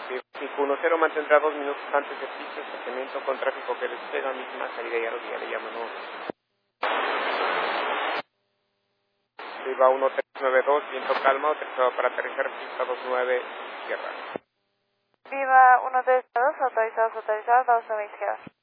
Pico 10 mantendrá 2 minutos antes de pista, estacionamiento con tráfico que despega, misma salida y ya le llaman, ¿no? Viva 1392, viento calma, autorizado para aterrizar, pista 29, izquierda. Viva 132, autorizados, 2 a izquierda.